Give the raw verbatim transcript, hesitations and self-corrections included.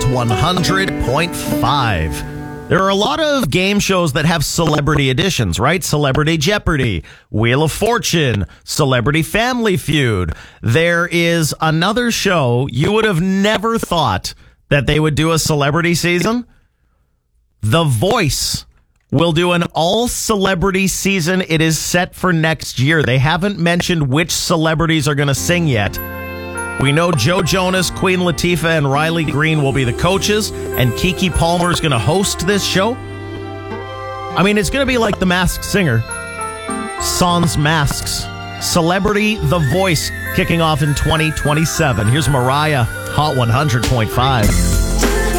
Hot one hundred point five. There are a lot of game shows that have celebrity editions, right? Celebrity Jeopardy, Wheel of Fortune, Celebrity Family Feud. There is another show you would have never thought that they would do a celebrity season. The Voice will do an all-celebrity season. It is set for next year. They haven't mentioned which celebrities are going to sing yet. We know Joe Jonas, Queen Latifah, and Riley Green will be the coaches, and Keke Palmer is going to host this show. I mean, it's going to be like The Masked Singer. Sans Masks. Celebrity The Voice kicking off in twenty twenty-seven. Here's Mariah, Hot one hundred point five.